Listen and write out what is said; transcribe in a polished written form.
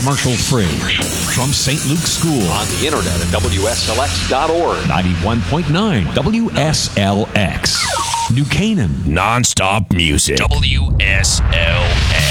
commercial-free. From St. Luke's School. On the internet at WSLX.org. 91.9 WSLX. New Canaan. Non-stop music. WSLX.